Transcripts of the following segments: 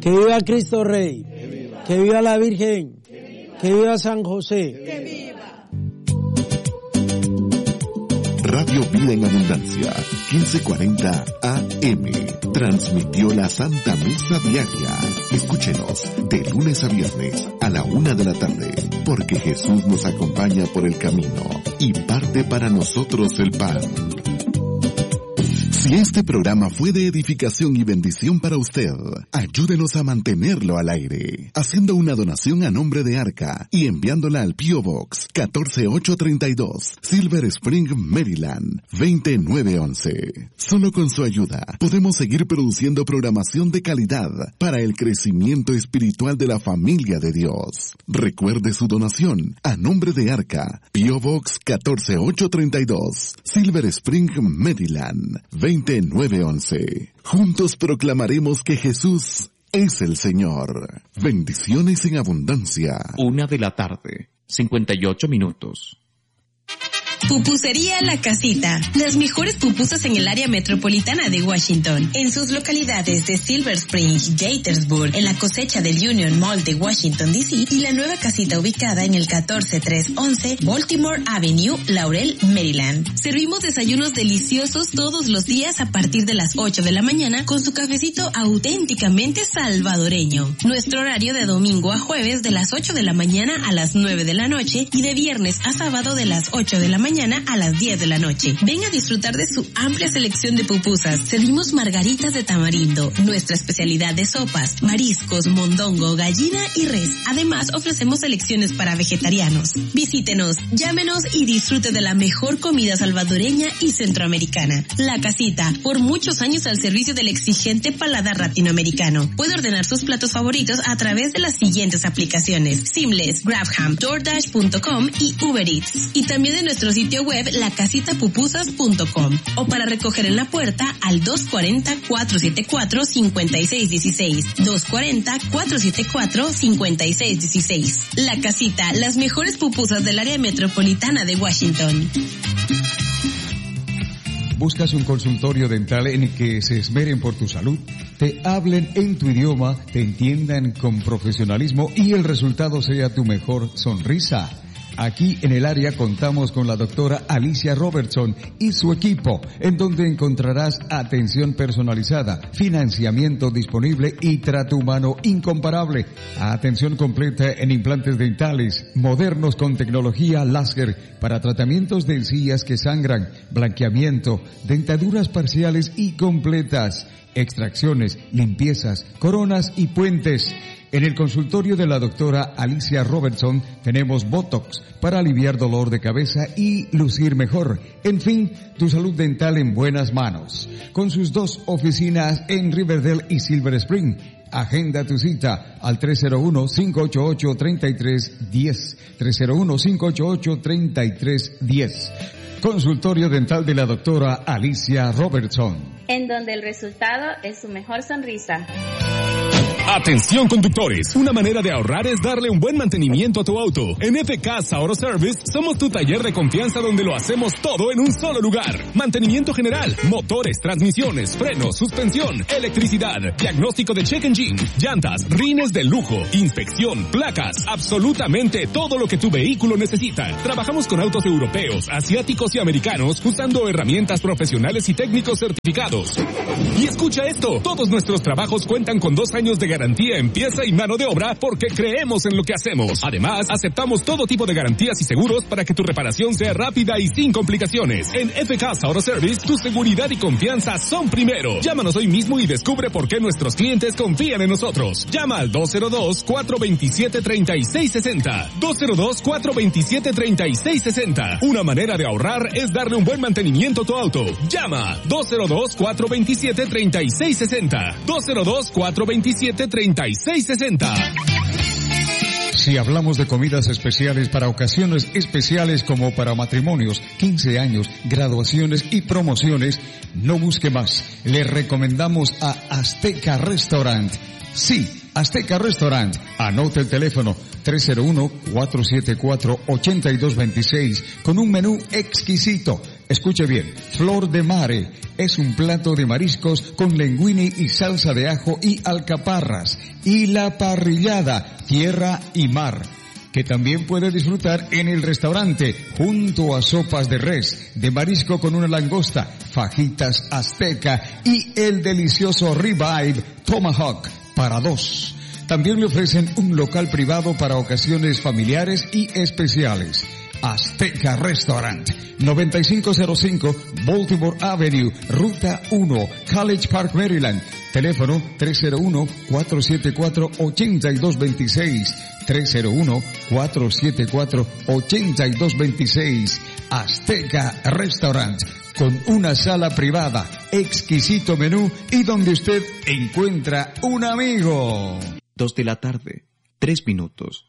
Que viva Cristo Rey. Que viva la Virgen. Que viva San José. Que viva. Radio Vida en Abundancia, 1540 AM. Transmitió la Santa Misa Diaria. Escúchenos de lunes a viernes a la 1 de la tarde, porque Jesús nos acompaña por el camino y parte para nosotros el pan. Si este programa fue de edificación y bendición para usted, ayúdenos a mantenerlo al aire, haciendo una donación a nombre de Arca y enviándola al P.O. Box 14832, Silver Spring, Maryland, 20911. Solo con su ayuda podemos seguir produciendo programación de calidad para el crecimiento espiritual de la familia de Dios. Recuerde su donación a nombre de Arca, P.O. Box 14832, Silver Spring, Maryland, 20911. Juntos proclamaremos que Jesús es el Señor. Bendiciones en abundancia. 1 de la tarde, 58 minutos. Pupusería La Casita. Las mejores pupusas en el área metropolitana de Washington. En sus localidades de Silver Spring, Gaithersburg, en la cosecha del Union Mall de Washington, D.C. y la nueva casita ubicada en el 14311 Baltimore Avenue, Laurel, Maryland. Servimos desayunos deliciosos todos los días a partir de las 8 de la mañana con su cafecito auténticamente salvadoreño. Nuestro horario de domingo a jueves de las 8 de la mañana a las 9 de la noche y de viernes a sábado de las 8 de la mañana a las 10 de la noche. Ven a disfrutar de su amplia selección de pupusas. Servimos margaritas de tamarindo, nuestra especialidad de sopas, mariscos, mondongo, gallina y res. Además, ofrecemos selecciones para vegetarianos. Visítenos, llámenos y disfrute de la mejor comida salvadoreña y centroamericana. La Casita, por muchos años al servicio del exigente paladar latinoamericano. Puede ordenar sus platos favoritos a través de las siguientes aplicaciones: Seamless, GrabHam, DoorDash.com y Uber Eats. Y también de nuestro sitio web lacasitapupusas.com o para recoger en la puerta al 240-474-5616. 240-474-5616. La Casita, las mejores pupusas del área metropolitana de Washington. ¿Buscas un consultorio dental en el que se esmeren por tu salud? Te hablen en tu idioma, te entiendan con profesionalismo y el resultado sea tu mejor sonrisa. Aquí en el área contamos con la doctora Alicia Robertson y su equipo, en donde encontrarás atención personalizada, financiamiento disponible y trato humano incomparable. Atención completa en implantes dentales, modernos con tecnología láser para tratamientos de encías que sangran, blanqueamiento, dentaduras parciales y completas, extracciones, limpiezas, coronas y puentes. En el consultorio de la doctora Alicia Robertson tenemos Botox para aliviar dolor de cabeza y lucir mejor. En fin, tu salud dental en buenas manos. Con sus 2 oficinas en Riverdale y Silver Spring. Agenda tu cita al 301-588-3310. 301-588-3310. Consultorio dental de la doctora Alicia Robertson. En donde el resultado es su mejor sonrisa. Atención conductores, una manera de ahorrar es darle un buen mantenimiento a tu auto. En FK Auto Service somos tu taller de confianza donde lo hacemos todo en un solo lugar. Mantenimiento general, motores, transmisiones, frenos, suspensión, electricidad, diagnóstico de check engine, llantas, rines de lujo, inspección, placas, absolutamente todo lo que tu vehículo necesita. Trabajamos con autos europeos, asiáticos y americanos usando herramientas profesionales y técnicos certificados. Y escucha esto, todos nuestros trabajos cuentan con 2 años de garantía en pieza y mano de obra porque creemos en lo que hacemos. Además, aceptamos todo tipo de garantías y seguros para que tu reparación sea rápida y sin complicaciones. En FK Auto Service, tu seguridad y confianza son primero. Llámanos hoy mismo y descubre por qué nuestros clientes confían en nosotros. Llama al 202-427-3660. 202-427-3660. Una manera de ahorrar es darle un buen mantenimiento a tu auto. Llama 202-427-3660. 202-427-3660. Si hablamos de comidas especiales para ocasiones especiales como para matrimonios, 15 años, graduaciones y promociones, no busque más. Le recomendamos a Azteca Restaurant. Sí, Azteca Restaurant. Anote el teléfono 301-474-8226 con un menú exquisito. Escuche bien, Flor de Mare es un plato de mariscos con linguine y salsa de ajo y alcaparras. Y la parrillada, tierra y mar, que también puede disfrutar en el restaurante, junto a sopas de res, de marisco con una langosta, fajitas azteca y el delicioso ribeye tomahawk para dos. También le ofrecen un local privado para ocasiones familiares y especiales. Azteca Restaurant, 9505 Baltimore Avenue, Ruta 1, College Park, Maryland. Teléfono 301-474-8226. 301-474-8226. Azteca Restaurant, con una sala privada, exquisito menú y donde usted encuentra un amigo. 2 de la tarde, 3 minutos.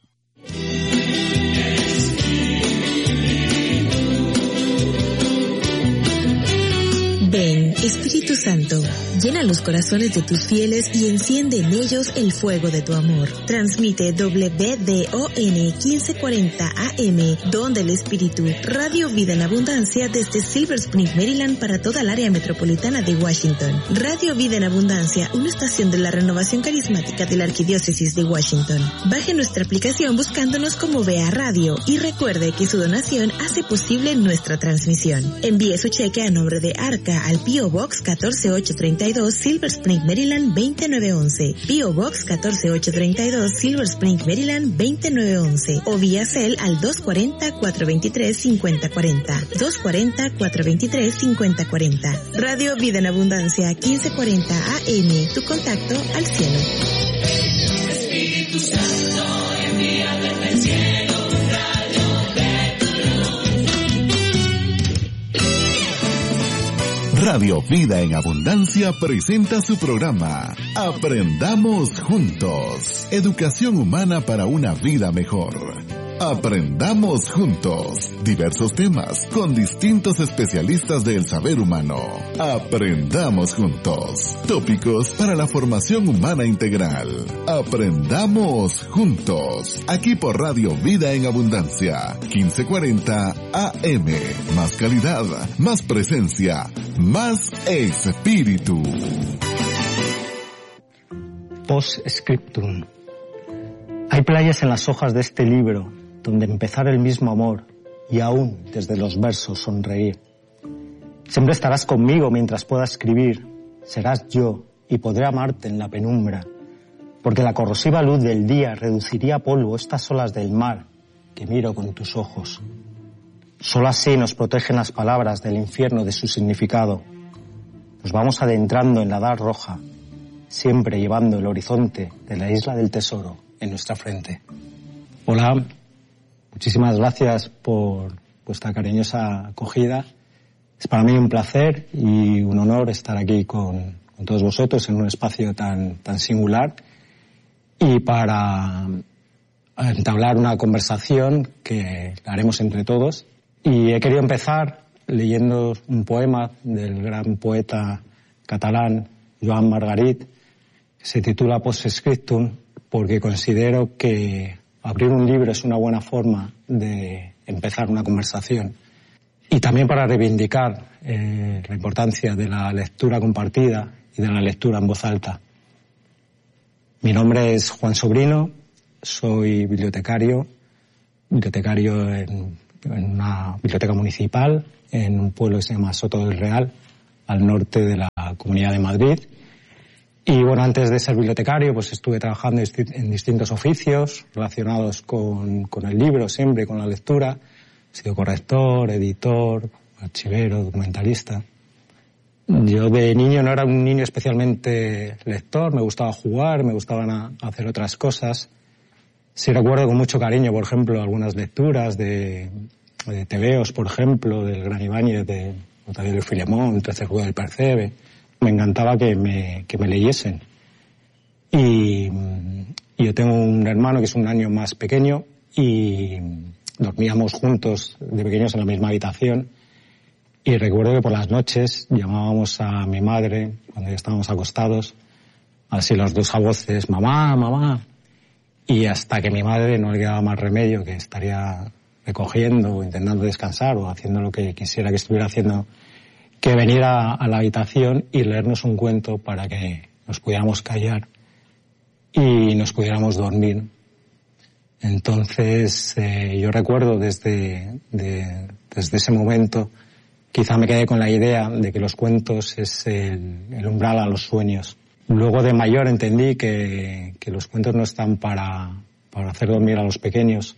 Ven, Espíritu Santo, llena los corazones de tus fieles y enciende en ellos el fuego de tu amor. Transmite WDON 1540 AM, Don del Espíritu, Radio Vida en Abundancia desde Silver Spring, Maryland para toda el área metropolitana de Washington. Radio Vida en Abundancia, una estación de la renovación carismática de la Arquidiócesis de Washington. Baje nuestra aplicación buscándonos como Vea Radio y recuerde que su donación hace posible nuestra transmisión. Envíe su cheque a nombre de Arca al P.O. Box 14832, Silver Spring, Maryland 29911. P.O. Box 14832, Silver Spring, Maryland 29911. O vía Cel al 240-423-5040. 240-423-5040. Radio Vida en Abundancia 1540 AM. Tu contacto al cielo. Espíritu Santo, envía desde el cielo. Radio Vida en Abundancia presenta su programa Aprendamos Juntos. Educación humana para una vida mejor. Aprendamos Juntos. Diversos temas con distintos especialistas del saber humano. Aprendamos Juntos. Tópicos para la formación humana integral. Aprendamos Juntos. Aquí por Radio Vida en Abundancia. 1540 AM. Más calidad, más presencia, más espíritu. Post-scriptum. Hay playas en las hojas de este libro donde empezar el mismo amor y aún desde los versos sonreír. Siempre estarás conmigo mientras pueda escribir, serás yo y podré amarte en la penumbra, porque la corrosiva luz del día reduciría a polvo estas olas del mar que miro con tus ojos. Solo así nos protegen las palabras del infierno de su significado. Nos vamos adentrando en la edad roja, siempre llevando el horizonte de la isla del tesoro en nuestra frente. Hola, muchísimas gracias por vuestra cariñosa acogida. Es para mí un placer y un honor estar aquí con todos vosotros en un espacio tan singular y para entablar una conversación que la haremos entre todos. Y he querido empezar leyendo un poema del gran poeta catalán Joan Margarit, que se titula Post-scriptum, porque considero que abrir un libro es una buena forma de empezar una conversación. Y también para reivindicar la importancia de la lectura compartida y de la lectura en voz alta. Mi nombre es Juan Sobrino, soy bibliotecario en una biblioteca municipal en un pueblo que se llama Soto del Real, al norte de la Comunidad de Madrid. Y bueno, antes de ser bibliotecario, pues estuve trabajando en distintos oficios relacionados con el libro, siempre con la lectura. He sido corrector, editor, archivero, documentalista. Yo de niño no era un niño especialmente lector, me gustaba jugar, me gustaban hacer otras cosas. Sí recuerdo con mucho cariño, por ejemplo, algunas lecturas de tebeos, por ejemplo, del Gran Ibáñez, de Otavio Filemón, el Tercer Juego del Percebe. Me encantaba que me leyesen. Y yo tengo un hermano que es un año más pequeño y dormíamos juntos de pequeños en la misma habitación. Y recuerdo que por las noches llamábamos a mi madre, cuando ya estábamos acostados, así los dos a voces, mamá, mamá. Y hasta que mi madre no le quedaba más remedio, que estaría recogiendo o intentando descansar o haciendo lo que quisiera que estuviera haciendo, que venir a la habitación y leernos un cuento para que nos pudiéramos callar y nos pudiéramos dormir. Entonces, yo recuerdo desde ese momento, quizá me quedé con la idea de que los cuentos es el umbral a los sueños. Luego de mayor entendí que los cuentos no están para hacer dormir a los pequeños,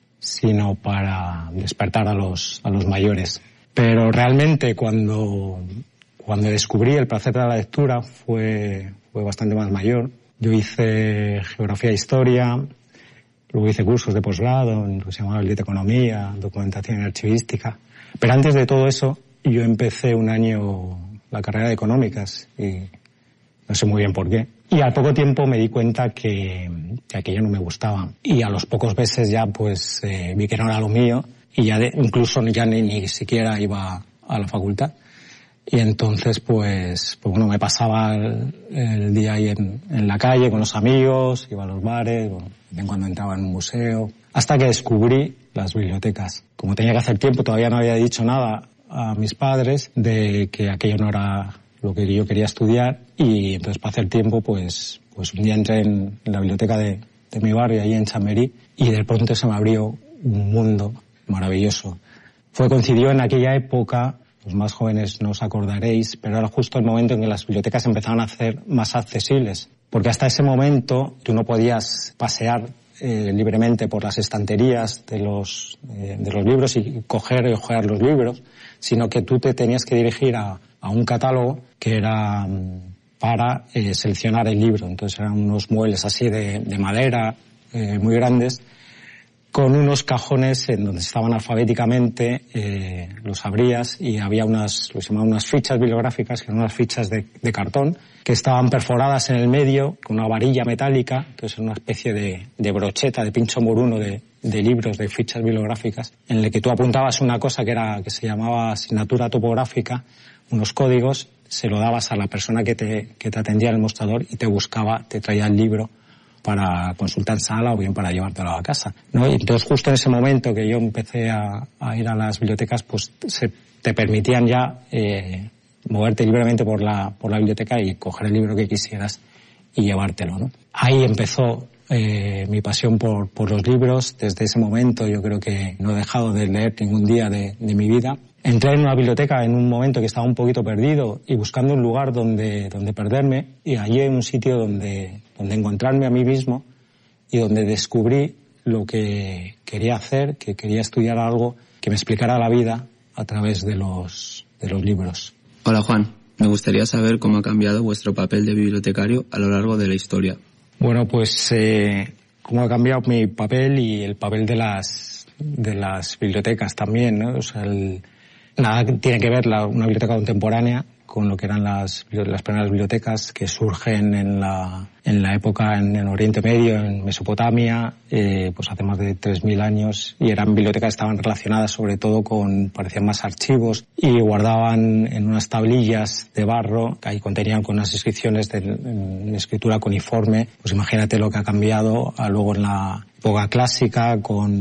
sino para despertar a los mayores. Pero realmente cuando descubrí el placer de la lectura fue bastante más mayor. Yo hice geografía e historia, luego hice cursos de posgrado en lo que se llamaba biblioteconomía, documentación y archivística. Pero antes de todo eso, yo empecé un año la carrera de económicas y no sé muy bien por qué. Y al poco tiempo me di cuenta que aquello no me gustaba. Y a los pocos meses ya pues vi que no era lo mío y ya incluso ya ni siquiera iba a la facultad. Y entonces pues bueno, me pasaba el día ahí en la calle con los amigos, iba a los bares, bueno, cuando entraba en un museo, hasta que descubrí las bibliotecas. Como tenía que hacer tiempo, todavía no había dicho nada a mis padres de que aquello no era lo que yo quería estudiar, y entonces para hacer tiempo pues un día entré en la biblioteca de mi barrio, ahí en Chamberí, y de pronto se me abrió un mundo maravilloso. Coincidió en aquella época, los más jóvenes no os acordaréis, pero era justo el momento en que las bibliotecas empezaron a ser más accesibles, porque hasta ese momento tú no podías pasear libremente por las estanterías de los libros y coger y hojear los libros, sino que tú te tenías que dirigir a un catálogo que era para seleccionar el libro. Entonces eran unos muebles así de madera muy grandes, con unos cajones en donde estaban alfabéticamente, los abrías y había lo que se llamaban unas fichas bibliográficas, que eran unas fichas de cartón, que estaban perforadas en el medio con una varilla metálica, entonces era una especie de brocheta, de pincho moruno de libros, de fichas bibliográficas, en el que tú apuntabas una cosa que se llamaba asignatura topográfica, unos códigos, se lo dabas a la persona que te atendía en el mostrador y te traía el libro para consultar en sala o bien para llevártelo a casa, ¿no? Y entonces justo en ese momento que yo empecé a ir a las bibliotecas, pues te permitían ya moverte libremente por la biblioteca y coger el libro que quisieras y llevártelo, ¿no? Ahí empezó mi pasión por los libros. Desde ese momento yo creo que no he dejado de leer ningún día de mi vida. Entré en una biblioteca en un momento que estaba un poquito perdido y buscando un lugar donde perderme, y allí hay un sitio donde encontrarme a mí mismo y donde descubrí lo que quería hacer, que quería estudiar algo que me explicara la vida a través de los libros. Hola Juan, me gustaría saber cómo ha cambiado vuestro papel de bibliotecario a lo largo de la historia. Bueno, pues cómo ha cambiado mi papel y el papel de las bibliotecas también, ¿no? O sea, nada tiene que ver una biblioteca contemporánea con lo que eran las primeras bibliotecas que surgen en la época en Oriente Medio, en Mesopotamia, pues hace más de 3.000 años, y eran bibliotecas que estaban relacionadas sobre todo parecían más archivos, y guardaban en unas tablillas de barro, que ahí contenían con unas inscripciones en escritura cuneiforme. Pues imagínate lo que ha cambiado luego en la época clásica,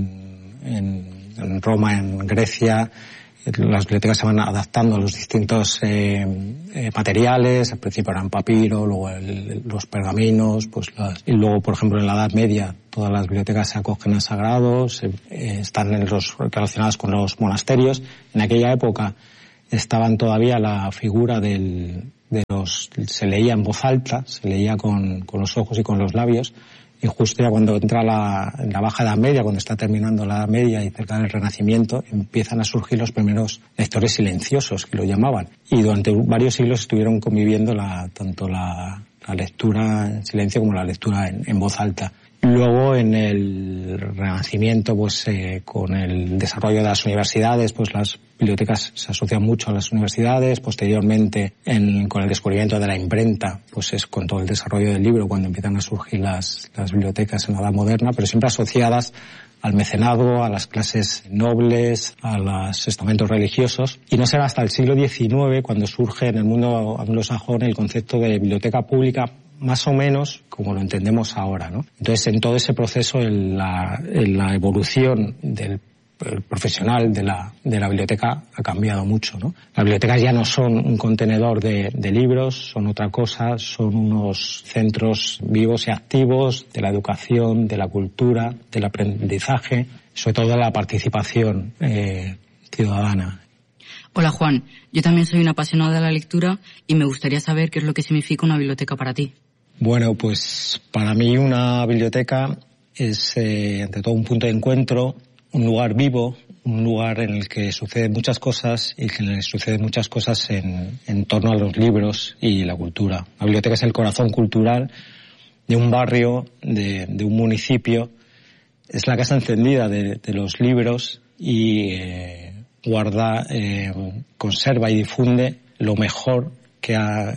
en Roma, en Grecia. Las bibliotecas se van adaptando a los distintos materiales. Al principio eran papiro, luego los pergaminos, y luego, por ejemplo, en la Edad Media todas las bibliotecas se acogen a sagrados, están relacionadas con los monasterios. En aquella época estaban todavía la figura se leía en voz alta, se leía con los ojos y con los labios. Y justo ya cuando entra la Baja Edad Media, cuando está terminando la Edad Media y cerca del Renacimiento, empiezan a surgir los primeros lectores silenciosos, que lo llamaban. Y durante varios siglos estuvieron conviviendo tanto la lectura en silencio como la lectura en voz alta. Luego, en el Renacimiento, con el desarrollo de las universidades, pues las bibliotecas se asocian mucho a las universidades. Posteriormente, con el descubrimiento de la imprenta, pues es con todo el desarrollo del libro cuando empiezan a surgir las bibliotecas en la Edad Moderna, pero siempre asociadas al mecenazgo, a las clases nobles, a los estamentos religiosos. Y no será hasta el siglo XIX cuando surge en el mundo anglosajón el concepto de biblioteca pública, más o menos como lo entendemos ahora, ¿no? Entonces, en todo ese proceso, en la evolución del profesional de la biblioteca ha cambiado mucho, ¿no? Las bibliotecas ya no son un contenedor de libros, son otra cosa, son unos centros vivos y activos de la educación, de la cultura, del aprendizaje, sobre todo de la participación ciudadana. Hola Juan, yo también soy una apasionada de la lectura y me gustaría saber qué es lo que significa una biblioteca para ti. Bueno, pues para mí una biblioteca es ante todo un punto de encuentro, un lugar vivo, un lugar en el que suceden muchas cosas y que le suceden muchas cosas en torno a los libros y la cultura. La biblioteca es el corazón cultural de un barrio, de un municipio, es la casa encendida de los libros y guarda, conserva y difunde lo mejor que ha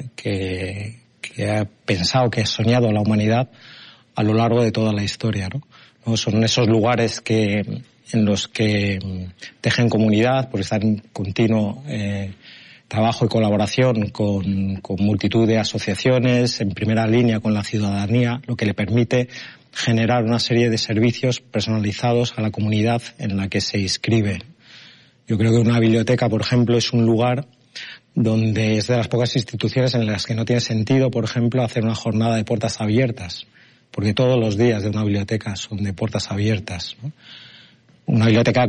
pensado, que ha soñado la humanidad a lo largo de toda la historia, ¿no? Son esos lugares en los que tejen comunidad, por estar en continuo trabajo y colaboración con multitud de asociaciones, en primera línea con la ciudadanía, lo que le permite generar una serie de servicios personalizados a la comunidad en la que se inscribe. Yo creo que una biblioteca, por ejemplo, es un lugar donde es de las pocas instituciones en las que no tiene sentido, por ejemplo, hacer una jornada de puertas abiertas, porque todos los días de una biblioteca son de puertas abiertas, ¿no? Una biblioteca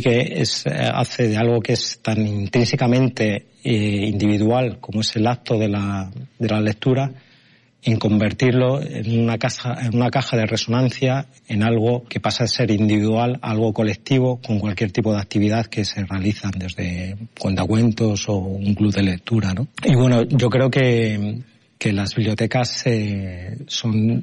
hace de algo que es tan intrínsecamente individual como es el acto de la lectura, en convertirlo en una caja de resonancia, en algo que pasa a ser individual, algo colectivo, con cualquier tipo de actividad que se realizan, desde cuentacuentos o un club de lectura, ¿no? Y bueno, yo creo que las bibliotecas son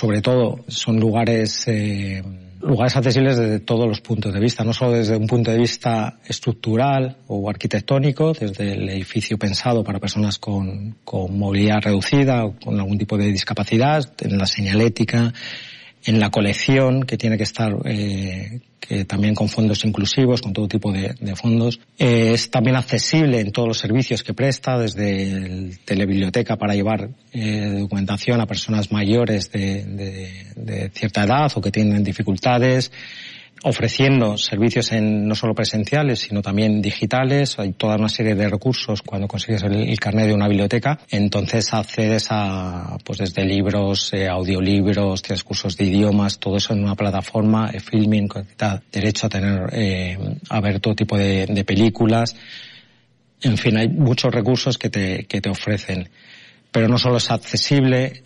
lugares accesibles desde todos los puntos de vista, no solo desde un punto de vista estructural o arquitectónico, desde el edificio pensado para personas con movilidad reducida o con algún tipo de discapacidad, en la señalética, en la colección, que tiene que estar que también con fondos inclusivos, con todo tipo de fondos. Es también accesible en todos los servicios que presta, desde el telebiblioteca para llevar documentación a personas mayores de cierta edad o que tienen dificultades, ofreciendo servicios no solo presenciales, sino también digitales. Hay toda una serie de recursos cuando consigues el carnet de una biblioteca. Entonces accedes pues desde libros, audiolibros, tienes cursos de idiomas, todo eso en una plataforma, filming, que te da derecho a a ver todo tipo de películas. En fin, hay muchos recursos que te ofrecen. Pero no solo es accesible,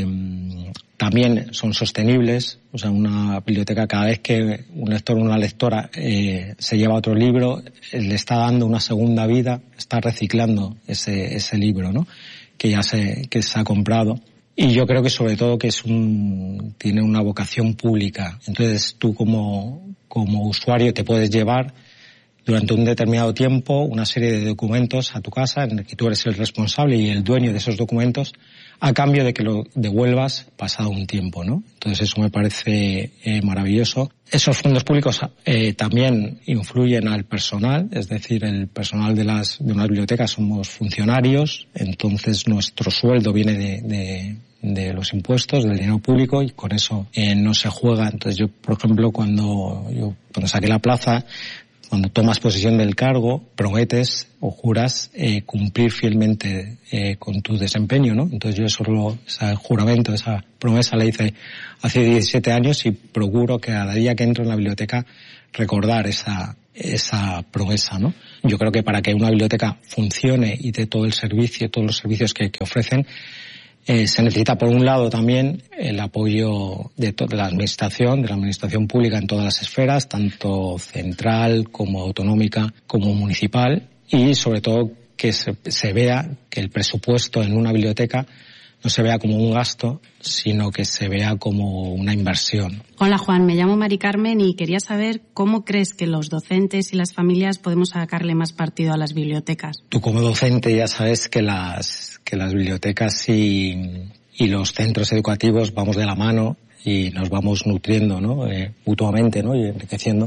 también son sostenibles. O sea, una biblioteca, cada vez que un lector o una lectora se lleva otro libro, le está dando una segunda vida, está reciclando ese libro, ¿no? Que se ha comprado. Y yo creo que sobre todo que tiene una vocación pública. Entonces tú como usuario te puedes llevar durante un determinado tiempo una serie de documentos a tu casa en el que tú eres el responsable y el dueño de esos documentos, a cambio de que lo devuelvas pasado un tiempo, ¿no? Entonces eso me parece maravilloso. Esos fondos públicos también influyen al personal, es decir, el personal de una biblioteca somos funcionarios, entonces nuestro sueldo viene de los impuestos, del dinero público, y con eso no se juega. Entonces yo, por ejemplo, cuando saqué la plaza, cuando tomas posesión del cargo, prometes o juras cumplir fielmente con tu desempeño, ¿no? Entonces yo ese juramento, esa promesa la hice hace 17 años y procuro que cada día que entro en la biblioteca recordar esa promesa, ¿no? Yo creo que para que una biblioteca funcione y dé todo el servicio, todos los servicios que ofrecen, se necesita, por un lado, también el apoyo de la administración pública en todas las esferas, tanto central como autonómica como municipal, y sobre todo que se vea que el presupuesto en una biblioteca no se vea como un gasto, sino que se vea como una inversión. Hola Juan, me llamo Mari Carmen y quería saber cómo crees que los docentes y las familias podemos sacarle más partido a las bibliotecas. Tú como docente ya sabes que las bibliotecas y los centros educativos vamos de la mano y nos vamos nutriendo, ¿no? Mutuamente, ¿no? Y enriqueciendo.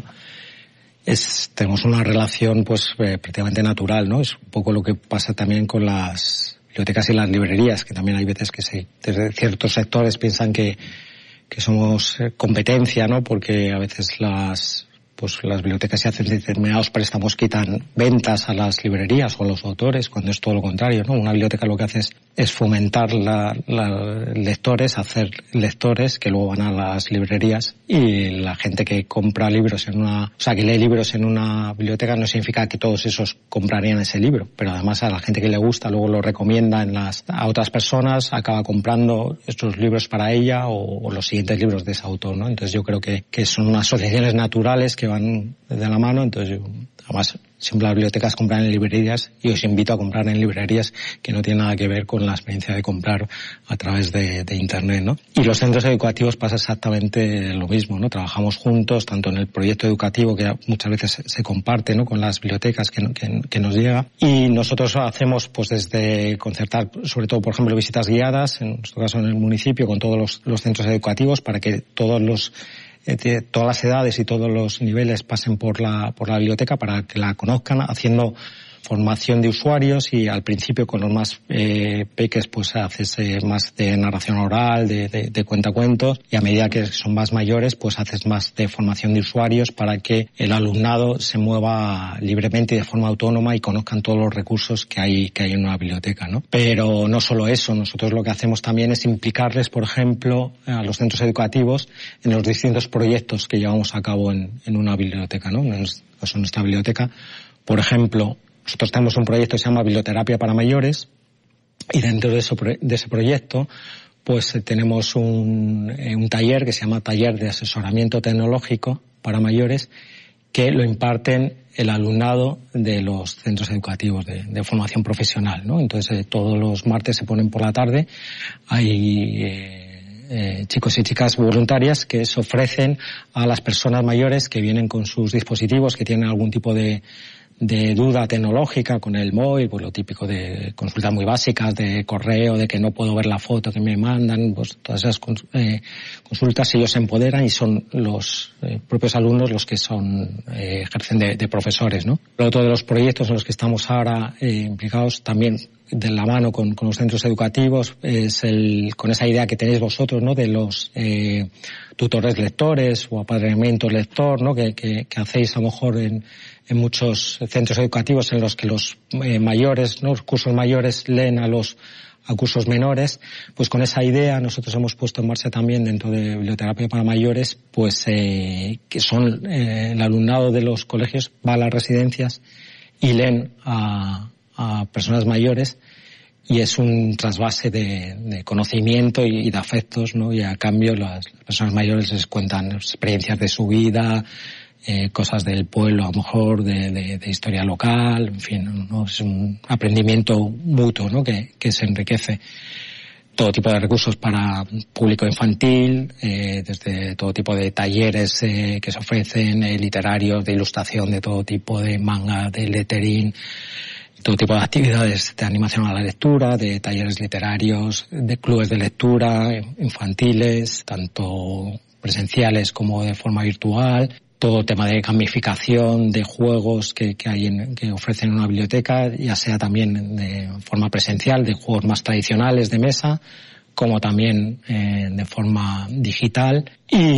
Tenemos una relación pues prácticamente natural, ¿no? Es un poco lo que pasa también con las bibliotecas y las librerías, que también hay veces que desde ciertos sectores piensan que somos competencia, ¿no? Porque a veces pues las bibliotecas, si hacen determinados préstamos, quitan ventas a las librerías o a los autores, cuando es todo lo contrario, ¿no? Una biblioteca lo que hace es fomentar lectores, hacer lectores que luego van a las librerías, y la gente que compra libros que lee libros en una biblioteca no significa que todos esos comprarían ese libro, pero además a la gente que le gusta luego lo recomienda a otras personas, acaba comprando estos libros para ella o los siguientes libros de ese autor, ¿no? Entonces yo creo que son asociaciones naturales que van de la mano. Entonces además siempre las bibliotecas compran en librerías, y os invito a comprar en librerías, que no tiene nada que ver con la experiencia de comprar a través de internet, ¿no? Y los centros educativos pasa exactamente lo mismo, ¿no? Trabajamos juntos, tanto en el proyecto educativo, que muchas veces se comparte, ¿no?, con las bibliotecas que nos llega, y nosotros hacemos pues desde concertar, sobre todo, por ejemplo, visitas guiadas, en nuestro caso en el municipio, con todos los centros educativos, para que todas las edades y todos los niveles pasen por la biblioteca, para que la conozcan, haciendo formación de usuarios, y al principio con los más peques pues haces más de narración oral, de cuentacuentos, y a medida que son más mayores pues haces más de formación de usuarios, para que el alumnado se mueva libremente y de forma autónoma y conozcan todos los recursos que hay en una biblioteca, ¿no? Pero no solo eso, nosotros lo que hacemos también es implicarles, por ejemplo, a los centros educativos en los distintos proyectos que llevamos a cabo en una biblioteca, ¿no? En nuestra biblioteca, por ejemplo, nosotros tenemos un proyecto que se llama Biblioterapia para Mayores, y dentro de ese proyecto pues tenemos un taller que se llama Taller de Asesoramiento Tecnológico para Mayores, que lo imparten el alumnado de los centros educativos de formación profesional, ¿no? Entonces todos los martes se ponen por la tarde, hay chicos y chicas voluntarias que se ofrecen a las personas mayores que vienen con sus dispositivos, que tienen algún tipo de duda tecnológica con el móvil, pues lo típico de consultas muy básicas, de correo, de que no puedo ver la foto que me mandan, pues todas esas consultas ellos se empoderan, y son los propios alumnos los que ejercen de profesores, ¿no? Otro de los proyectos en los que estamos ahora implicados también de la mano con los centros educativos es con esa idea que tenéis vosotros, ¿no?, de los tutores lectores o apadrinamientos lector, ¿no?, que hacéis a lo mejor en muchos centros educativos, en los que los mayores, ¿no?, los cursos mayores leen a cursos menores. Pues con esa idea nosotros hemos puesto en marcha también, dentro de Biblioterapia para Mayores, pues que son el alumnado de los colegios va a las residencias y leen a personas mayores, y es un trasvase de conocimiento y de afectos, ¿no? Y a cambio las personas mayores les cuentan experiencias de su vida, cosas del pueblo, a lo mejor de historia local, en fin, ¿no? Es un aprendimiento mutuo, ¿no?, que se enriquece. Todo tipo de recursos para público infantil, desde todo tipo de talleres que se ofrecen, literarios, de ilustración, de todo tipo, de manga, de lettering, todo tipo de actividades de animación a la lectura, de talleres literarios, de clubes de lectura infantiles, tanto presenciales como de forma virtual. Todo tema de gamificación, de juegos que ofrecen una biblioteca, ya sea también de forma presencial, de juegos más tradicionales de mesa, como también de forma digital,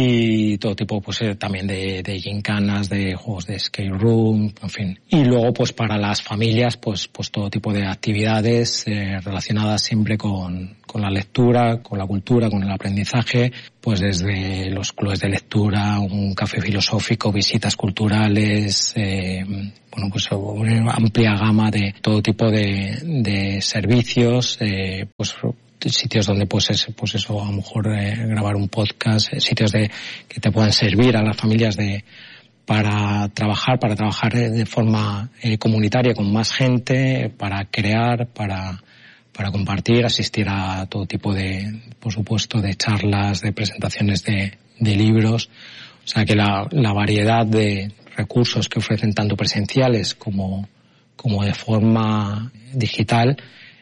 y todo tipo pues también de gincanas, de juegos de escape room, en fin. Y luego pues para las familias pues todo tipo de actividades relacionadas siempre con la lectura, con la cultura, con el aprendizaje, pues desde los clubes de lectura, un café filosófico, visitas culturales, pues una amplia gama de todo tipo de servicios, pues sitios donde pues eso, a lo mejor grabar un podcast, sitios que te puedan servir a las familias para trabajar de forma comunitaria con más gente, para crear, para compartir, asistir a todo tipo por supuesto, de charlas, de presentaciones de libros. O sea que la variedad de recursos que ofrecen tanto presenciales como de forma digital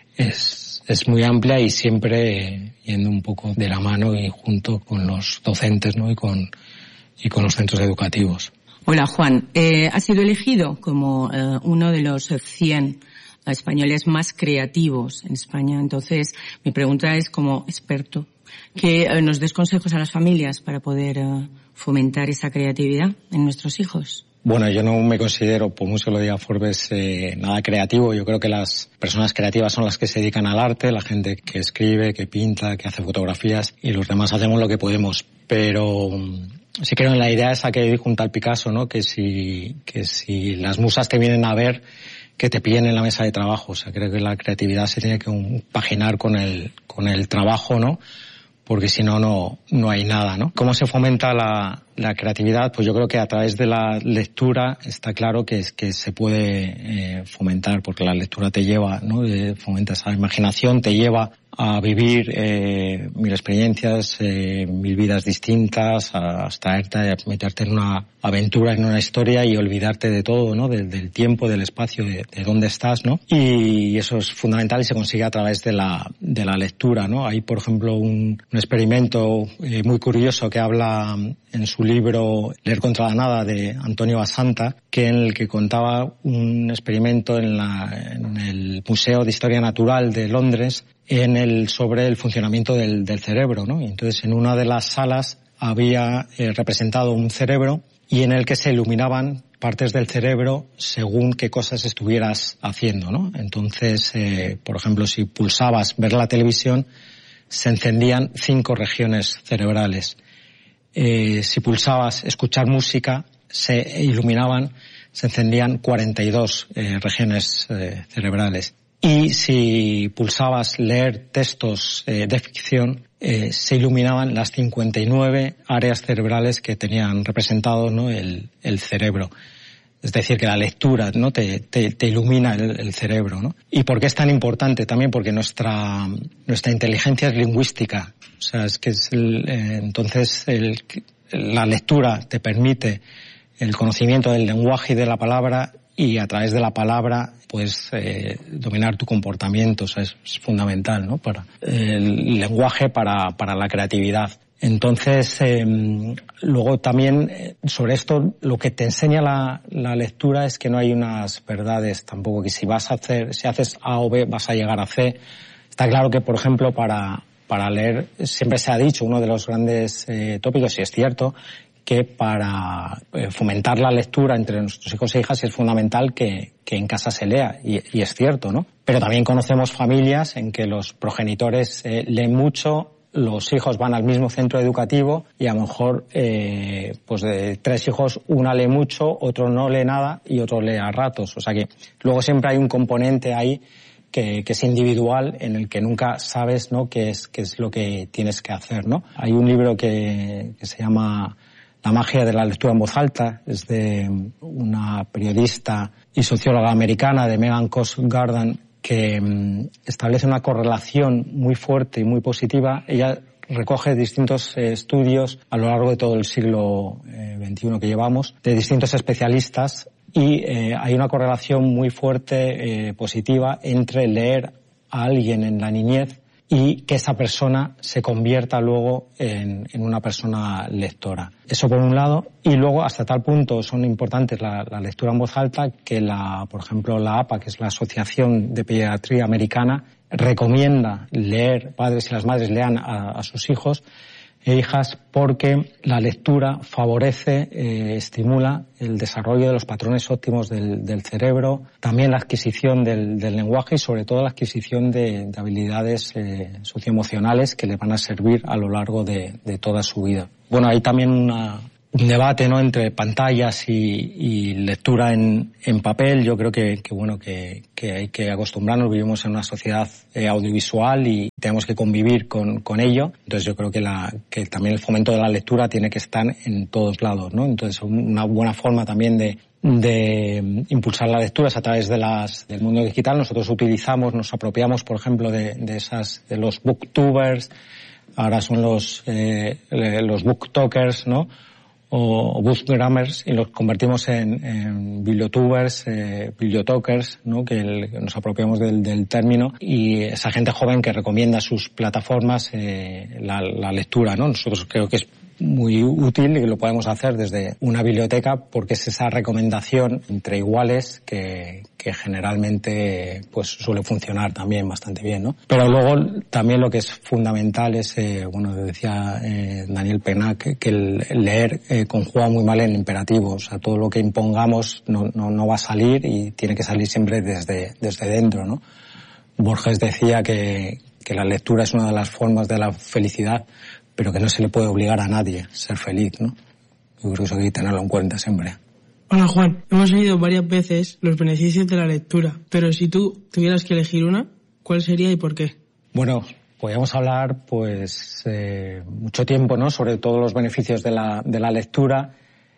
es muy amplia, y siempre yendo un poco de la mano y junto con los docentes, ¿no?, y con los centros educativos. Hola, Juan. Has sido elegido como uno de los 100 españoles más creativos en España. Entonces, mi pregunta es, como experto que nos des consejos a las familias para poder fomentar esa creatividad en nuestros hijos. Bueno, yo no me considero, por mucho lo diga Forbes, nada creativo. Yo creo que las personas creativas son las que se dedican al arte, la gente que escribe, que pinta, que hace fotografías, y los demás hacemos lo que podemos. Pero sí creo en la idea esa que dijo un tal Picasso, ¿no? Que si las musas te vienen a ver, que te pillen en la mesa de trabajo. O sea, creo que la creatividad se tiene que compaginar con el trabajo, ¿no? Porque si no, no hay nada, ¿no? ¿Cómo se fomenta la creatividad? Pues yo creo que a través de la lectura está claro que se puede fomentar, porque la lectura te lleva, ¿no? Fomenta esa imaginación, te lleva a vivir mil experiencias, mil vidas distintas, a abstraerte, a meterte en una aventura, en una historia y olvidarte de todo, ¿no? Del tiempo, del espacio, de dónde estás, ¿no? Y eso es fundamental y se consigue a través de la lectura, ¿no? Hay, por ejemplo, un experimento muy curioso que habla en su libro Leer contra la nada, de Antonio Basanta, en el que contaba un experimento en el Museo de Historia Natural de Londres sobre el funcionamiento del cerebro, ¿no? Y entonces en una de las salas había representado un cerebro y en el que se iluminaban partes del cerebro según qué cosas estuvieras haciendo, ¿no? Entonces, por ejemplo, si pulsabas ver la televisión, se encendían 5 regiones cerebrales. Si pulsabas escuchar música, se encendían 42 regiones cerebrales. Y si pulsabas leer textos de ficción, se iluminaban las 59 áreas cerebrales que tenían representado, ¿no? el cerebro. Es decir, que la lectura, ¿no? te ilumina el cerebro, ¿no? ¿Y por qué es tan importante? También porque nuestra inteligencia es lingüística. O sea, es que entonces la lectura te permite el conocimiento del lenguaje y de la palabra, y a través de la palabra puedes dominar tu comportamiento. O sea, es fundamental, ¿no? Para el lenguaje, para la creatividad. Entonces, luego también sobre esto, lo que te enseña la lectura es que no hay unas verdades tampoco, que si haces A o B vas a llegar a C. Está claro que, por ejemplo, para leer, siempre se ha dicho, uno de los grandes tópicos, y es cierto, que para fomentar la lectura entre nuestros hijos e hijas es fundamental que en casa se lea, y es cierto, ¿no? Pero también conocemos familias en que los progenitores leen mucho, los hijos van al mismo centro educativo y a lo mejor pues de 3 hijos, una lee mucho, otro no lee nada y otro lee a ratos. O sea que luego siempre hay un componente ahí que es individual, en el que nunca sabes, ¿no? qué es lo que tienes que hacer, ¿no? Hay un libro que se llama La magia de la lectura en voz alta, es de una periodista y socióloga americana, de Megan Cosgarden, que establece una correlación muy fuerte y muy positiva. Ella recoge distintos estudios a lo largo de todo el siglo XXI que llevamos, de distintos especialistas, y hay una correlación muy fuerte positiva entre leer a alguien en la niñez y que esa persona se convierta luego en una persona lectora. Eso por un lado. Y luego, hasta tal punto son importantes la lectura en voz alta que por ejemplo, la APA, que es la Asociación de Pediatría Americana, recomienda leer, padres y las madres lean a sus hijos e hijas, porque la lectura favorece, estimula el desarrollo de los patrones óptimos del cerebro, también la adquisición del lenguaje y sobre todo la adquisición de habilidades socioemocionales que le van a servir a lo largo de toda su vida. Bueno, hay también un debate, ¿no?, entre pantallas y lectura en papel. Yo creo que hay que acostumbrarnos. Vivimos en una sociedad audiovisual y tenemos que convivir con ello. Entonces yo creo que también el fomento de la lectura tiene que estar en todos lados, ¿no? Entonces una buena forma también de impulsar la lectura es a través del mundo digital. Nosotros nos apropiamos, por ejemplo, de los booktubers. Ahora son los booktokers, ¿no?, o bookgrammers, y los convertimos en bibliotubers, bibliotokers, ¿no?, que nos apropiamos del término, y esa gente joven que recomienda sus plataformas la lectura, ¿no? Nosotros creo que es muy útil y lo podemos hacer desde una biblioteca porque es esa recomendación entre iguales que generalmente pues suele funcionar también bastante bien, ¿no? Pero luego también lo que es fundamental es, decía Daniel Pennac, que el leer conjuga muy mal en imperativo, o sea, todo lo que impongamos no va a salir y tiene que salir siempre desde dentro, ¿no? Borges decía que la lectura es una de las formas de la felicidad, pero que no se le puede obligar a nadie a ser feliz, ¿no? Yo creo que eso hay que tenerlo en cuenta siempre. Hola Juan, hemos oído varias veces los beneficios de la lectura, pero si tú tuvieras que elegir una, ¿cuál sería y por qué? Bueno, podríamos hablar pues mucho tiempo, ¿no?, sobre todos los beneficios de la lectura,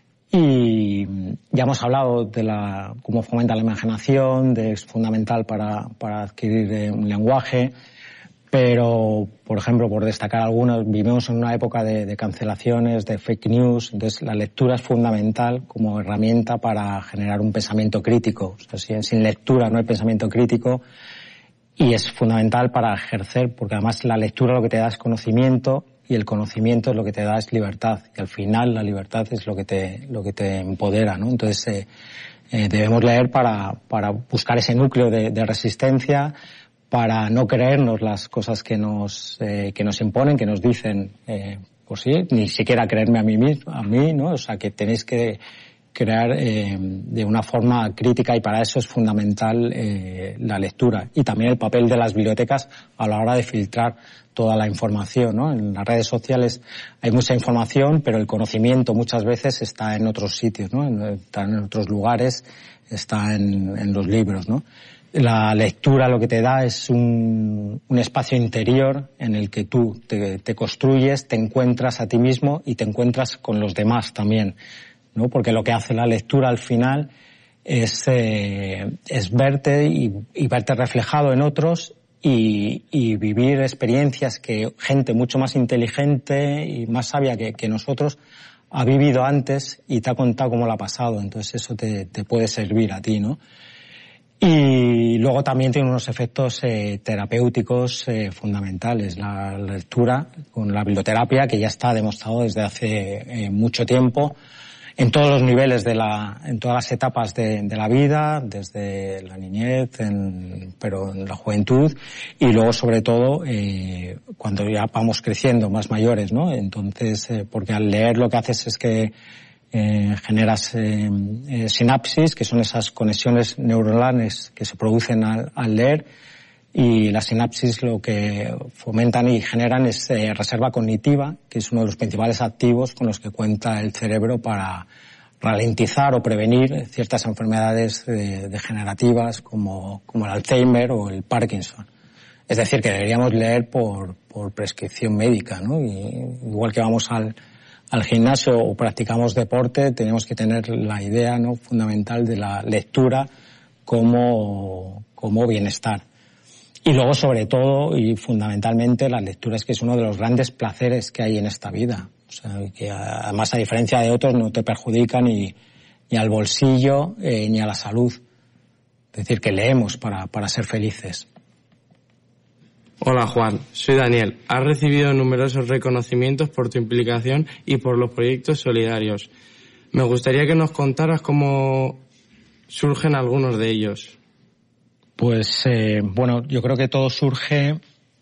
y ya hemos hablado de cómo fomenta la imaginación, de es fundamental para adquirir un lenguaje. Pero, por ejemplo, por destacar algunos, vivimos en una época de cancelaciones, de fake news, entonces la lectura es fundamental como herramienta para generar un pensamiento crítico. O sea, sin lectura no hay pensamiento crítico, y es fundamental para ejercer, porque además la lectura lo que te da es conocimiento, y el conocimiento es lo que te da es libertad, y al final la libertad es lo que te empodera, ¿no? Entonces debemos leer para buscar ese núcleo de resistencia, para no creernos las cosas que nos imponen, que nos dicen, pues sí, ni siquiera creerme a mí, ¿no? O sea, que tenéis que crear de una forma crítica, y para eso es fundamental la lectura, y también el papel de las bibliotecas a la hora de filtrar toda la información, ¿no? En las redes sociales hay mucha información, pero el conocimiento muchas veces está en otros sitios, ¿no? Está en otros lugares, está en los libros, ¿no? La lectura lo que te da es un espacio interior en el que tú te construyes, te encuentras a ti mismo y te encuentras con los demás también, ¿no? Porque lo que hace la lectura al final es verte y verte reflejado en otros y vivir experiencias que gente mucho más inteligente y más sabia que nosotros ha vivido antes y te ha contado cómo lo ha pasado. Entonces eso te puede servir a ti, ¿no? Y luego también tiene unos efectos terapéuticos fundamentales. La lectura con la biblioterapia, que ya está demostrado desde hace mucho tiempo, en todos los niveles en todas las etapas de la vida, desde la niñez, pero en la juventud, y luego sobre todo cuando ya vamos creciendo, más mayores, ¿no? Entonces, porque al leer lo que haces es que generas sinapsis, que son esas conexiones neuronales que se producen al leer, y las sinapsis lo que fomentan y generan es reserva cognitiva, que es uno de los principales activos con los que cuenta el cerebro para ralentizar o prevenir ciertas enfermedades degenerativas como el Alzheimer o el Parkinson. Es decir, que deberíamos leer por prescripción médica, ¿no? Y igual que vamos al gimnasio o practicamos deporte, tenemos que tener la idea, ¿no?, fundamental de la lectura como bienestar. Y luego, sobre todo y fundamentalmente, la lectura es que es uno de los grandes placeres que hay en esta vida. O sea, que además, a diferencia de otros, no te perjudica ni al bolsillo ni a la salud. Es decir, que leemos para ser felices. Hola Juan, soy Daniel. Has recibido numerosos reconocimientos por tu implicación y por los proyectos solidarios. Me gustaría que nos contaras cómo surgen algunos de ellos. Pues, yo creo que todo surge,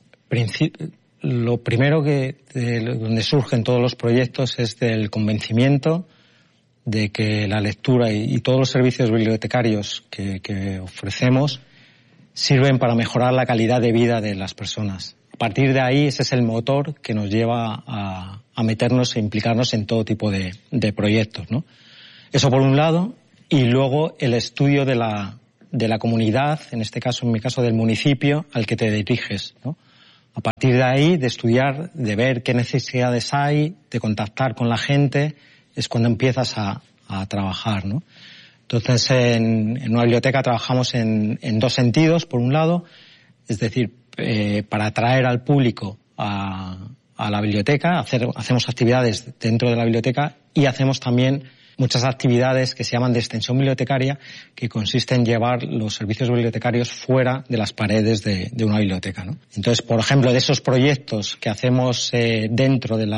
lo primero donde surgen todos los proyectos es del convencimiento de que la lectura y todos los servicios bibliotecarios que ofrecemos sirven para mejorar la calidad de vida de las personas. A partir de ahí, ese es el motor que nos lleva a meternos e implicarnos en todo tipo de proyectos, ¿no? Eso por un lado, y luego el estudio de la comunidad, en mi caso del municipio al que te diriges, ¿no? A partir de ahí, de estudiar, de ver qué necesidades hay, de contactar con la gente, es cuando empiezas a trabajar, ¿no? Entonces, en una biblioteca trabajamos en dos sentidos. Por un lado, es decir, para atraer al público a la biblioteca, hacemos actividades dentro de la biblioteca, y hacemos también muchas actividades que se llaman de extensión bibliotecaria, que consiste en llevar los servicios bibliotecarios fuera de las paredes de una biblioteca, ¿no? Entonces, por ejemplo, de esos proyectos que hacemos dentro de la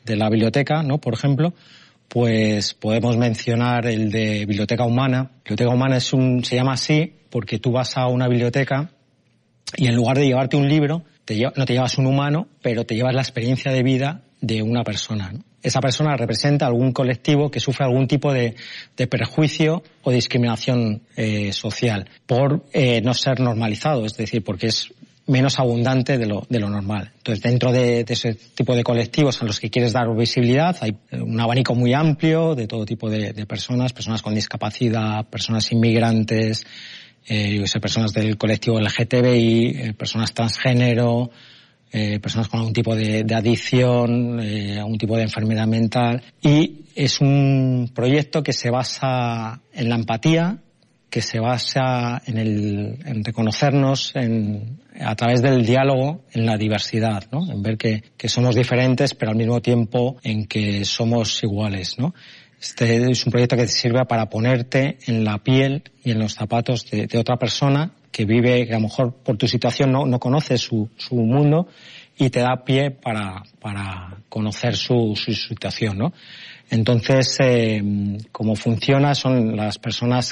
la biblioteca, ¿no? Por ejemplo, pues podemos mencionar el de Biblioteca Humana. Biblioteca Humana se llama así porque tú vas a una biblioteca y en lugar de llevarte un libro, no te llevas un humano, pero te llevas la experiencia de vida de una persona, ¿no? Esa persona representa algún colectivo que sufre algún tipo de prejuicio o discriminación social por no ser normalizado, es decir, porque es menos abundante de lo normal. Entonces, dentro de ese tipo de colectivos a los que quieres dar visibilidad, hay un abanico muy amplio de todo tipo de personas con discapacidad, personas inmigrantes, personas del colectivo LGTBI, personas transgénero, personas con algún tipo de adicción, algún tipo de enfermedad mental. Y es un proyecto que se basa en la empatía, que se basa en reconocernos a través del diálogo en la diversidad, ¿no? En ver que somos diferentes, pero al mismo tiempo en que somos iguales, ¿no? Este es un proyecto que te sirve para ponerte en la piel y en los zapatos de otra persona que vive, que a lo mejor por tu situación no conoce su mundo y te da pie para conocer su situación, ¿no? Entonces, cómo funciona son las personas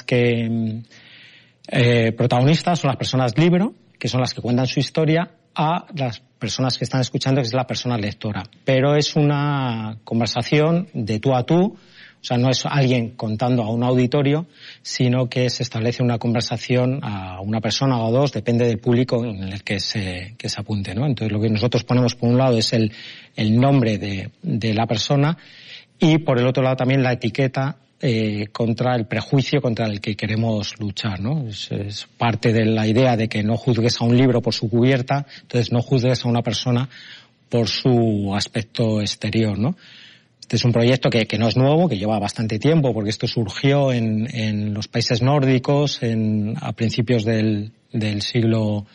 protagonistas, son las personas libro, que son las que cuentan su historia, a las personas que están escuchando, que es la persona lectora. Pero es una conversación de tú a tú, o sea, no es alguien contando a un auditorio, sino que se establece una conversación a una persona o dos, depende del público en el que se apunte, ¿no? Entonces, lo que nosotros ponemos por un lado es el nombre de la persona y por el otro lado también la etiqueta contra el prejuicio contra el que queremos luchar, ¿no? Es parte de la idea de que no juzgues a un libro por su cubierta, entonces no juzgues a una persona por su aspecto exterior, ¿no? Este es un proyecto que no es nuevo, que lleva bastante tiempo, porque esto surgió en los países nórdicos a principios del siglo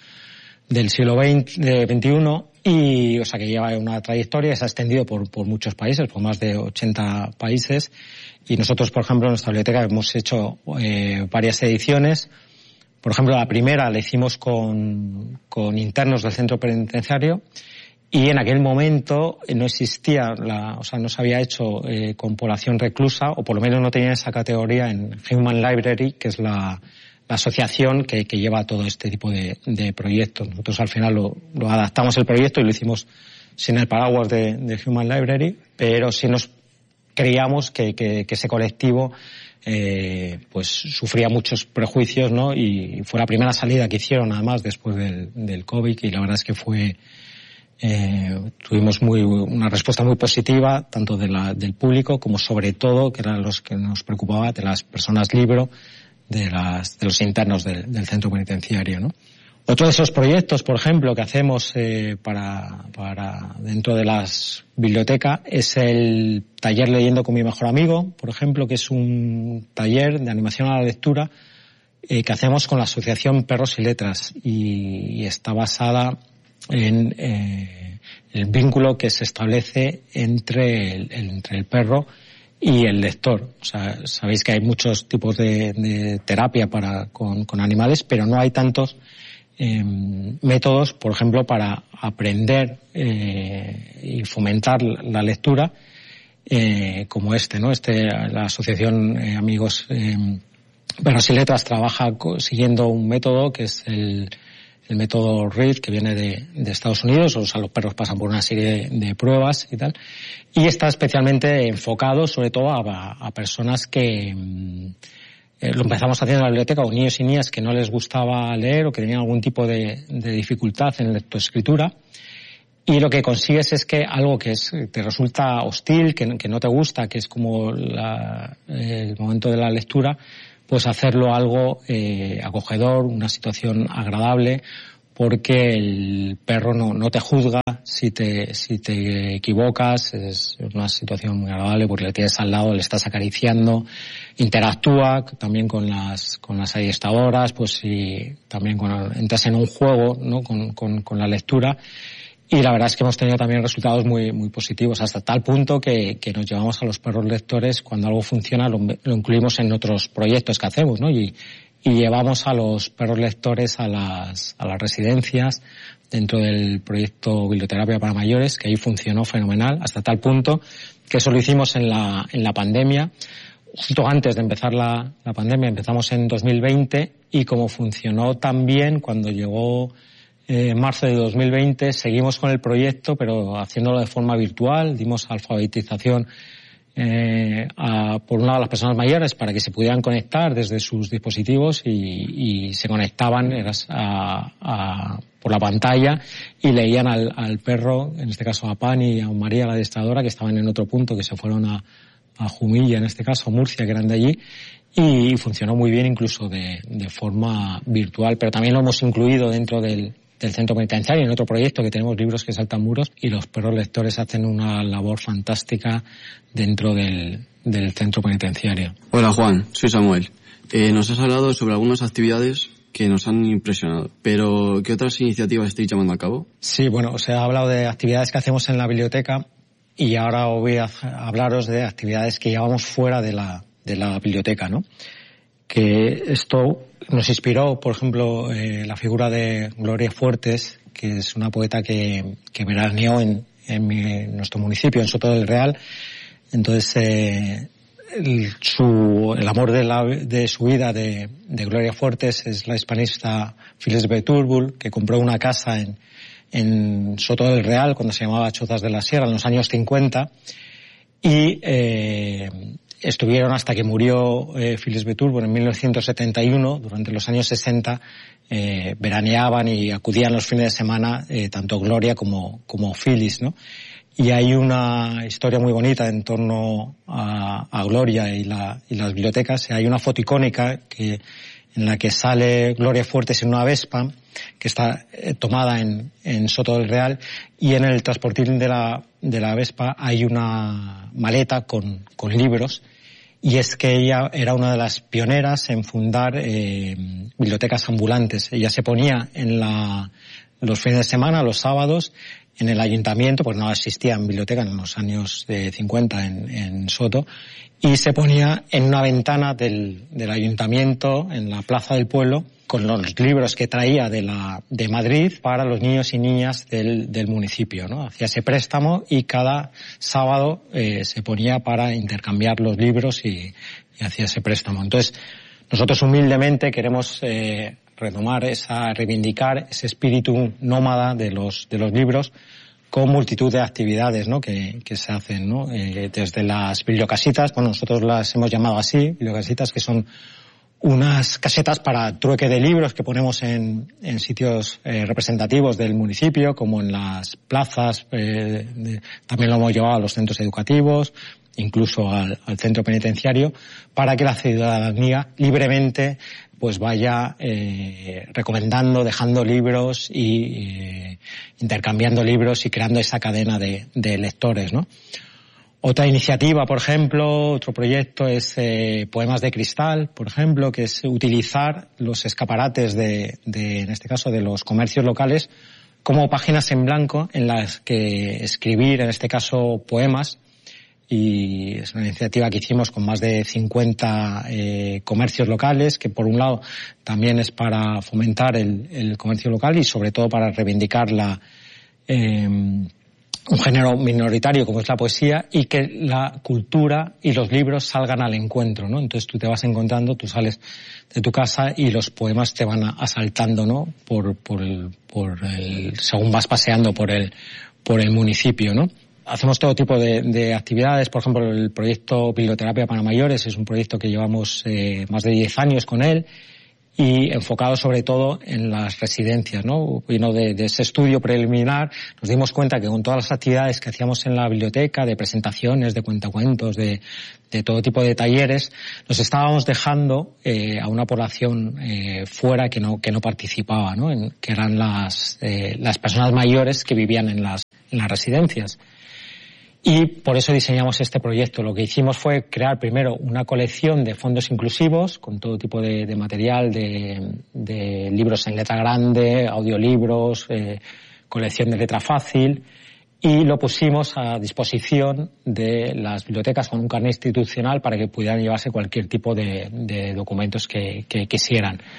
XXI, y o sea que lleva una trayectoria, se ha extendido por muchos países, por más de 80 países, y nosotros, por ejemplo, en nuestra biblioteca hemos hecho varias ediciones. Por ejemplo, la primera la hicimos con internos del centro penitenciario, y en aquel momento no existía, no se había hecho con población reclusa, o por lo menos no tenía esa categoría en Human Library, que es la asociación que lleva todo este tipo de proyectos. Nosotros al final lo adaptamos el proyecto y lo hicimos sin el paraguas de Human Library, pero sí nos creíamos que ese colectivo pues sufría muchos prejuicios, ¿no? Y fue la primera salida que hicieron además después del COVID, y la verdad es que tuvimos una respuesta muy positiva, tanto del público como sobre todo, que eran los que nos preocupaba, de las personas libro, de los internos del centro penitenciario, ¿no? Otro de esos proyectos, por ejemplo, que hacemos para dentro de las bibliotecas es el taller Leyendo con mi mejor amigo, por ejemplo, que es un taller de animación a la lectura que hacemos con la asociación Perros y Letras, y está basada en el vínculo que se establece entre el perro y el lector. O sea, sabéis que hay muchos tipos de terapia con animales, pero no hay tantos métodos, por ejemplo, para aprender y fomentar la lectura como ¿no? La asociación Amigos Perros y Letras trabaja siguiendo un método que es el método READ, que viene de Estados Unidos. O sea, los perros pasan por una serie de pruebas y tal, y está especialmente enfocado sobre todo a personas que lo empezamos haciendo en la biblioteca, o niños y niñas que no les gustaba leer o que tenían algún tipo de dificultad en lectoescritura, y lo que consigues es que algo que te resulta hostil, que no te gusta, que es como el momento de la lectura, pues hacerlo algo acogedor, una situación agradable, porque el perro no te juzga si te equivocas. Es una situación muy agradable porque le tienes al lado, le estás acariciando, interactúa también con las adiestadoras, pues y también entras en un juego, ¿no? con la lectura. Y la verdad es que hemos tenido también resultados muy, muy positivos, hasta tal punto que nos llevamos a los perros lectores, cuando algo funciona lo incluimos en otros proyectos que hacemos, ¿no? Y llevamos a los perros lectores a las residencias dentro del proyecto Biblioterapia para Mayores, que ahí funcionó fenomenal, hasta tal punto que eso lo hicimos en la pandemia. Justo antes de empezar la pandemia, empezamos en 2020, y como funcionó tan bien, cuando llegó marzo de 2020, seguimos con el proyecto, pero haciéndolo de forma virtual. Dimos alfabetización por un lado a las personas mayores para que se pudieran conectar desde sus dispositivos y se conectaban por la pantalla y leían al perro, en este caso a Pani y a María, la adestradora, que estaban en otro punto, que se fueron a Jumilla, en este caso a Murcia, que eran de allí, y funcionó muy bien incluso de forma virtual. Pero también lo hemos incluido dentro del centro penitenciario, en otro proyecto que tenemos, Libros que saltan muros, y los perros lectores hacen una labor fantástica dentro del centro penitenciario. Hola Juan, soy Samuel. Nos has hablado sobre algunas actividades que nos han impresionado, pero ¿qué otras iniciativas estáis llevando a cabo? Sí, bueno, os he hablado de actividades que hacemos en la biblioteca, y ahora os voy a hablaros de actividades que llevamos fuera de la biblioteca, ¿no? Que esto nos inspiró, por ejemplo, la figura de Gloria Fuertes, que es una poeta que veraneó en nuestro municipio, en Soto del Real. Entonces, el amor de su vida de Gloria Fuertes es la hispanista Phyllis Beturbul, que compró una casa en Soto del Real, cuando se llamaba Chozas de la Sierra, en los años 50, y estuvieron hasta que murió Phyllis Beturbul en 1971. Durante los años 60 veraneaban y acudían los fines de semana tanto Gloria como Phyllis, ¿no? Y hay una historia muy bonita en torno a Gloria y las bibliotecas. Hay una foto icónica en la que sale Gloria Fuertes en una Vespa, que está tomada en Soto del Real, y en el transportín de la Vespa hay una maleta con libros, y es que ella era una de las pioneras en fundar bibliotecas ambulantes. Ella se ponía los fines de semana, los sábados, en el ayuntamiento, pues no existían bibliotecas en los años 50 en Soto, y se ponía en una ventana del ayuntamiento, en la plaza del pueblo, con los libros que traía de Madrid para los niños y niñas del municipio, ¿no? Hacía ese préstamo y cada sábado se ponía para intercambiar los libros y hacía ese préstamo. Entonces, nosotros humildemente queremos reivindicar ese espíritu nómada de los libros, con multitud de actividades, ¿no? que se hacen, ¿no? Desde las bibliocasitas, bueno, nosotros las hemos llamado así, bibliocasitas, que son unas casetas para trueque de libros que ponemos en sitios representativos del municipio, como en las plazas. También lo hemos llevado a los centros educativos, incluso al centro penitenciario, para que la ciudadanía libremente pues vaya recomendando, dejando libros y intercambiando libros y creando esa cadena de lectores, ¿no? Otra iniciativa, por ejemplo, otro proyecto es Poemas de Cristal, por ejemplo, que es utilizar los escaparates en este caso, de los comercios locales como páginas en blanco en las que escribir, en este caso, poemas. Y es una iniciativa que hicimos con más de 50 comercios locales, que por un lado también es para fomentar el comercio local y sobre todo para reivindicar un género minoritario como es la poesía, y que la cultura y los libros salgan al encuentro, ¿no? Entonces tú te vas encontrando, tú sales de tu casa y los poemas te van asaltando, ¿no? Según vas paseando por el municipio, ¿no? Hacemos todo tipo de actividades. Por ejemplo, el proyecto Biblioterapia para Mayores es un proyecto que llevamos más de 10 años con él, y enfocado sobre todo en las residencias, ¿no? Vino de ese estudio preliminar, nos dimos cuenta que con todas las actividades que hacíamos en la biblioteca, de presentaciones, de cuentacuentos, de todo tipo de talleres, nos estábamos dejando a una población fuera que no participaba, ¿no? Que eran las personas mayores que vivían en las residencias. Y por eso diseñamos este proyecto. Lo que hicimos fue crear primero una colección de fondos inclusivos con todo tipo de material, de libros en letra grande, audiolibros, colección de letra fácil, y lo pusimos a disposición de las bibliotecas con un carnet institucional para que pudieran llevarse cualquier tipo de documentos que quisieran.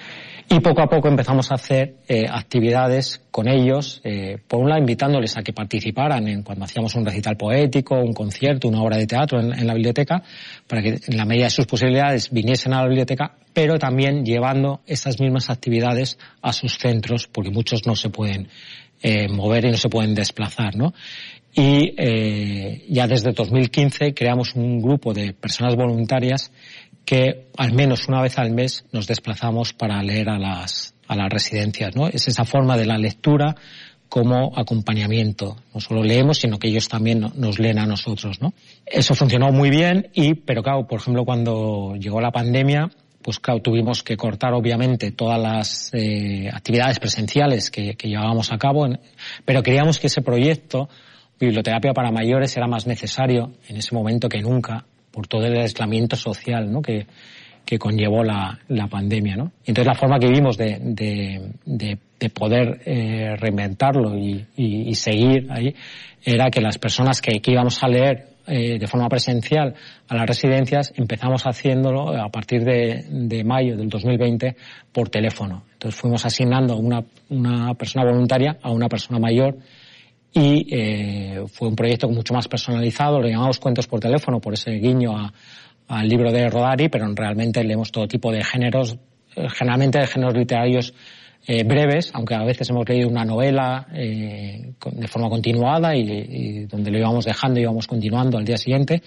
Y poco a poco empezamos a hacer actividades con ellos, por un lado invitándoles a que participaran cuando hacíamos un recital poético, un concierto, una obra de teatro en la biblioteca, para que en la medida de sus posibilidades viniesen a la biblioteca, pero también llevando esas mismas actividades a sus centros, porque muchos no se pueden mover y no se pueden desplazar, ¿no? Y ya desde 2015 creamos un grupo de personas voluntarias que al menos una vez al mes nos desplazamos para leer a las residencias, ¿no? Es esa forma de la lectura como acompañamiento. No solo leemos, sino que ellos también nos leen a nosotros, ¿no? Eso funcionó muy bien pero claro, por ejemplo, cuando llegó la pandemia, pues claro, tuvimos que cortar obviamente todas las actividades presenciales que llevábamos a cabo, pero creíamos que ese proyecto, Biblioterapia para Mayores, era más necesario en ese momento que nunca, por todo el aislamiento social, ¿no? que conllevó la pandemia, ¿no? Entonces la forma que vimos de poder reinventarlo y seguir ahí era que las personas que íbamos a leer de forma presencial a las residencias empezamos haciéndolo a partir de mayo del 2020 por teléfono. Entonces fuimos asignando una persona voluntaria a una persona mayor y fue un proyecto mucho más personalizado. Lo llamamos Cuentos por Teléfono por ese guiño al libro de Rodari, pero realmente leemos todo tipo de géneros, generalmente de géneros literarios breves, aunque a veces hemos leído una novela de forma continuada y donde lo íbamos dejando y íbamos continuando al día siguiente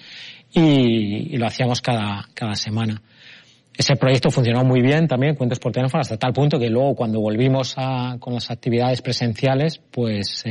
y lo hacíamos cada semana. Ese proyecto funcionó muy bien también, Cuentos por Teléfono, hasta tal punto que luego cuando volvimos con las actividades presenciales, pues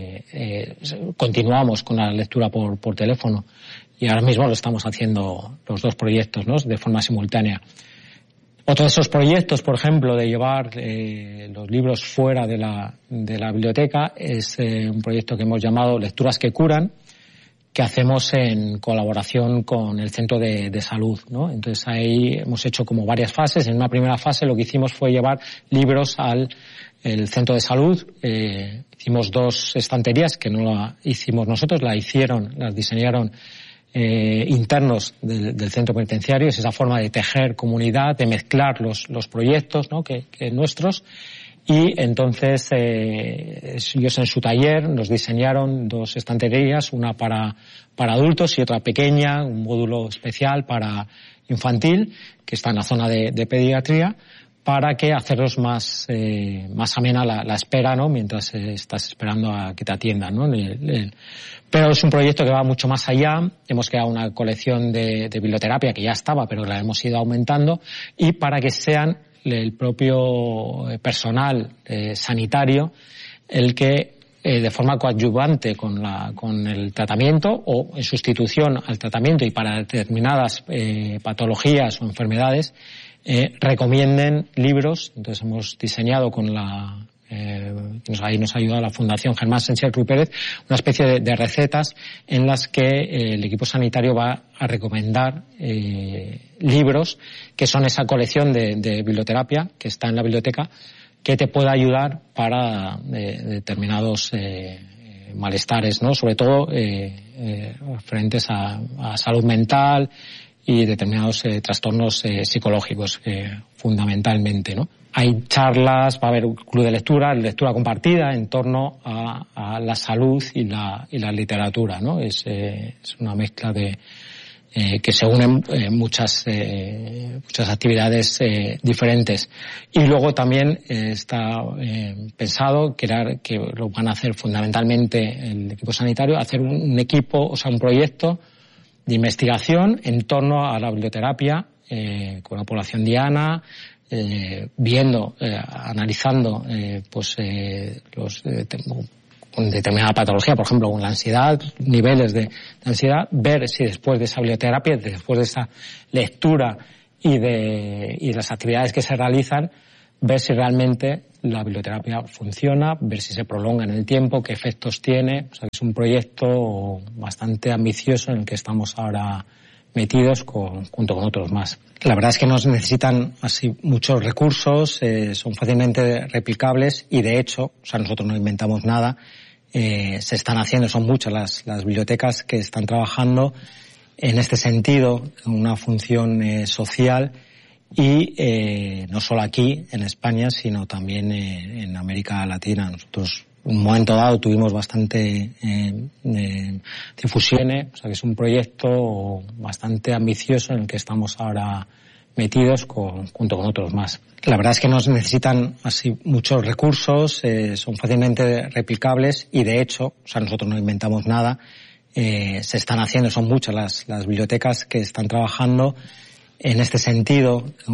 continuamos con la lectura por teléfono. Y ahora mismo lo estamos haciendo los dos proyectos, ¿no? De forma simultánea. Otro de esos proyectos, por ejemplo, de llevar los libros fuera de la biblioteca es un proyecto que hemos llamado Lecturas que Curan, que hacemos en colaboración con el centro de salud, ¿no? Entonces ahí hemos hecho como varias fases. En una primera fase lo que hicimos fue llevar libros al centro de salud. Hicimos 2 estanterías que no la hicimos nosotros, las diseñaron internos del centro penitenciario. Es esa forma de tejer comunidad, de mezclar los proyectos, ¿no? que nuestros. Y entonces ellos en su taller nos diseñaron 2 estanterías, una para adultos y otra pequeña, un módulo especial para infantil, que está en la zona de pediatría, para que hacerlos más amena la espera, ¿no? Mientras estás esperando a que te atiendan, ¿no? Pero es un proyecto que va mucho más allá. Hemos creado una colección de biblioterapia que ya estaba, pero la hemos ido aumentando, y para que sean el propio personal sanitario el que de forma coadyuvante con el tratamiento o en sustitución al tratamiento y para determinadas patologías o enfermedades recomienden libros. Entonces hemos diseñado ahí nos ha ayudado la Fundación Germán Sánchez Ruiz Pérez, una especie de recetas en las que el equipo sanitario va a recomendar libros que son esa colección de biblioterapia que está en la biblioteca, que te pueda ayudar para determinados malestares, ¿no? Sobre todo frentes a salud mental y determinados trastornos psicológicos, fundamentalmente, ¿no? Hay charlas, va a haber un club de lectura compartida en torno a la salud y la literatura, ¿no? Es una mezcla de que se unen muchas actividades diferentes. Y luego también está pensado que lo van a hacer fundamentalmente el equipo sanitario, hacer un equipo, o sea, un proyecto de investigación en torno a la biblioterapia con la población diana, analizando con determinada patología, por ejemplo con la ansiedad, niveles de ansiedad, ver si después de esa biblioterapia, después de esa lectura y de las actividades que se realizan, ver si realmente la biblioterapia funciona, ver si se prolonga en el tiempo, qué efectos tiene. O sea, es un proyecto bastante ambicioso en el que estamos ahora metidos junto con otros más. La verdad es que nos necesitan así muchos recursos, son fácilmente replicables y de hecho, o sea, nosotros no inventamos nada, se están haciendo, son muchas las bibliotecas que están trabajando en este sentido, en una función social, y no solo aquí en España, sino también en América Latina. Nosotros en un momento dado tuvimos bastante difusión, o sea que es un proyecto bastante ambicioso en el que estamos ahora metidos junto con otros más. La verdad es que nos necesitan así muchos recursos, son fácilmente replicables y de hecho, o sea, nosotros no inventamos nada, se están haciendo, son muchas las bibliotecas que están trabajando en este sentido.